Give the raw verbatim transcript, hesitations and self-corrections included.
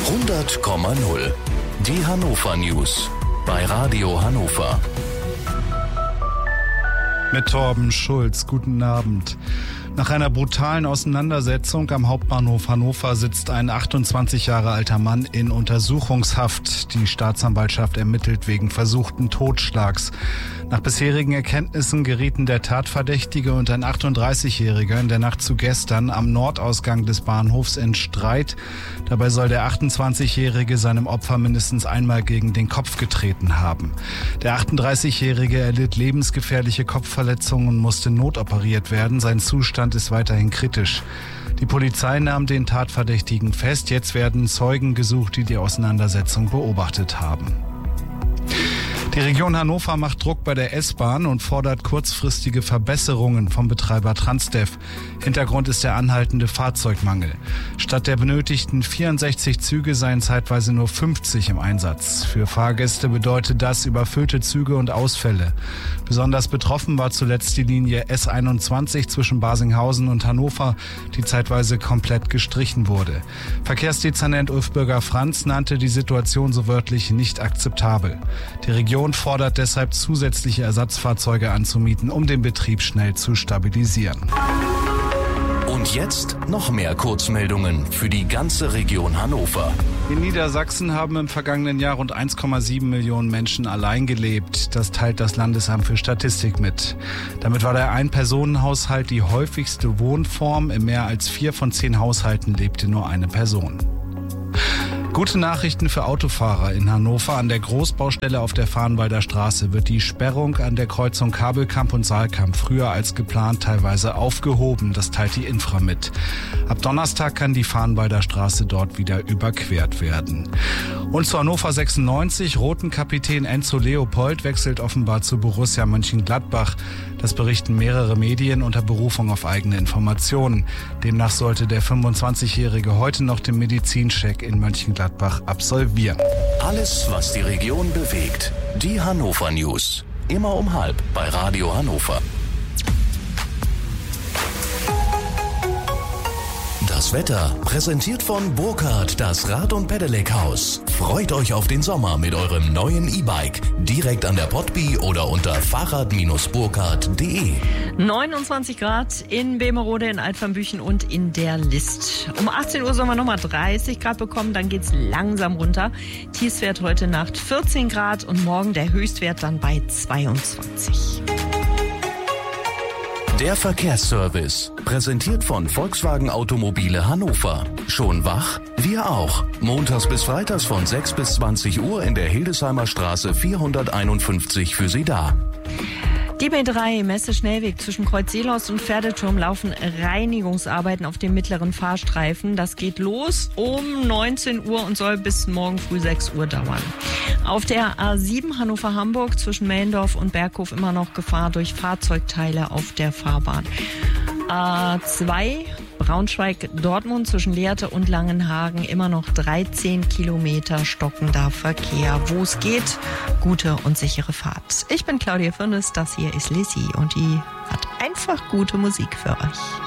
hundert Komma null. Die Hannover News bei Radio Hannover. Mit Torben Schulz. Guten Abend. Nach einer brutalen Auseinandersetzung am Hauptbahnhof Hannover sitzt ein achtundzwanzig Jahre alter Mann in Untersuchungshaft. Die Staatsanwaltschaft ermittelt wegen versuchten Totschlags. Nach bisherigen Erkenntnissen gerieten der Tatverdächtige und ein achtunddreißigjähriger in der Nacht zu gestern am Nordausgang des Bahnhofs in Streit. Dabei soll der achtundzwanzigjährige seinem Opfer mindestens einmal gegen den Kopf getreten haben. Der achtunddreißigjährige erlitt lebensgefährliche Kopfverletzungen und musste notoperiert werden. Sein Zustand ist weiterhin kritisch. Die Polizei nahm den Tatverdächtigen fest. Jetzt werden Zeugen gesucht, die die Auseinandersetzung beobachtet haben. Die Region Hannover macht Druck bei der S-Bahn und fordert kurzfristige Verbesserungen vom Betreiber Transdev. Hintergrund ist der anhaltende Fahrzeugmangel. Statt der benötigten vierundsechzig Züge seien zeitweise nur fünfzig im Einsatz. Für Fahrgäste bedeutet das überfüllte Züge und Ausfälle. Besonders betroffen war zuletzt die Linie S einundzwanzig zwischen Barsinghausen und Hannover, die zeitweise komplett gestrichen wurde. Verkehrsdezernent Ulf Bürger-Franz nannte die Situation so wörtlich nicht akzeptabel. Die Region fordert deshalb zusätzliche Ersatzfahrzeuge anzumieten, um den Betrieb schnell zu stabilisieren. Und jetzt noch mehr Kurzmeldungen für die ganze Region Hannover. In Niedersachsen haben im vergangenen Jahr rund eins Komma sieben Millionen Menschen allein gelebt. Das teilt das Landesamt für Statistik mit. Damit war der Ein-Personen-Haushalt die häufigste Wohnform. In mehr als vier von zehn Haushalten lebte nur eine Person. Gute Nachrichten für Autofahrer in Hannover. An der Großbaustelle auf der Farnwalder Straße wird die Sperrung an der Kreuzung Kabelkamp und Saalkamp früher als geplant teilweise aufgehoben. Das teilt die Infra mit. Ab Donnerstag kann die Farnwalder Straße dort wieder überquert werden. Und zu Hannover sechsundneunzig. Roten Kapitän Enzo Leopold wechselt offenbar zu Borussia Mönchengladbach. Das berichten mehrere Medien unter Berufung auf eigene Informationen. Demnach sollte der fünfundzwanzigjährige heute noch den Medizincheck in Mönchengladbach absolvieren. Alles, was die Region bewegt. Die Hannover News. Immer um halb bei Radio Hannover. Das Wetter präsentiert von Burkhardt, das Rad- und Pedelec-Haus. Freut euch auf den Sommer mit eurem neuen E-Bike. Direkt an der Potby oder unter fahrrad burkhardt punkt de. neunundzwanzig Grad in Bemerode, in Altvanbüchen und in der List. Um achtzehn Uhr sollen wir nochmal dreißig Grad bekommen, dann geht's langsam runter. Tiefstwert heute Nacht vierzehn Grad und morgen der Höchstwert dann bei zweiundzwanzig. Der Verkehrsservice, präsentiert von Volkswagen Automobile Hannover. Schon wach? Wir auch. Montags bis freitags von sechs bis zwanzig Uhr in der Hildesheimer Straße vierhunderteinundfünfzig für Sie da. Die B drei Messe-Schnellweg zwischen Kreuz Seelhorst und Pferdeturm laufen Reinigungsarbeiten auf dem mittleren Fahrstreifen. Das geht los um neunzehn Uhr und soll bis morgen früh sechs Uhr dauern. Auf der A sieben Hannover-Hamburg zwischen Mellendorf und Berghof immer noch Gefahr durch Fahrzeugteile auf der Fahrbahn. A zwei Braunschweig-Dortmund zwischen Lehrte und Langenhagen immer noch dreizehn Kilometer stockender Verkehr. Wo es geht, gute und sichere Fahrt. Ich bin Claudia Fürnes, das hier ist Lissy und die hat einfach gute Musik für euch.